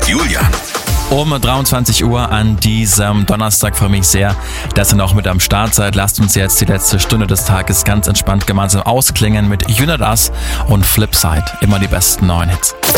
Julian. Um 23 Uhr an diesem Donnerstag freue mich sehr, dass ihr noch mit am Start seid. Lasst uns jetzt die letzte Stunde des Tages ganz entspannt gemeinsam ausklingen mit You Not Us und Flipside. Immer die besten neuen Hits.